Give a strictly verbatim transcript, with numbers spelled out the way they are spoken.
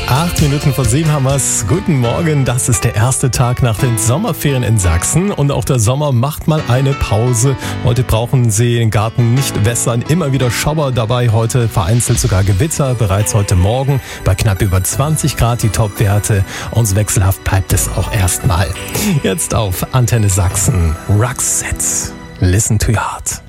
Acht Minuten vor sieben haben wir's. Guten Morgen, das ist der erste Tag nach den Sommerferien in Sachsen und auch der Sommer macht mal eine Pause. Heute brauchen Sie den Garten nicht wässern, immer wieder Schauer dabei, heute vereinzelt sogar Gewitter, bereits heute Morgen bei knapp über zwanzig Grad die Topwerte und so wechselhaft bleibt es auch erstmal. Jetzt auf Antenne Sachsen, Roxette, Listen to Your Heart.